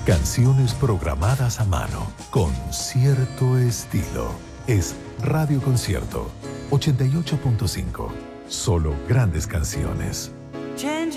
Canciones programadas a mano, con cierto estilo. Es Radio Concierto 88.5. Solo grandes canciones. Change